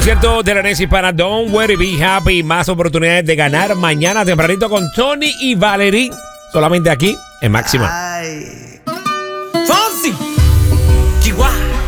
Cierto, de la Nesis para Don't Worry, Be Happy. Más oportunidades de ganar mañana tempranito con Tony y Valerie. Solamente aquí, en Máxima. Ay. Fonsi. Chihuahua.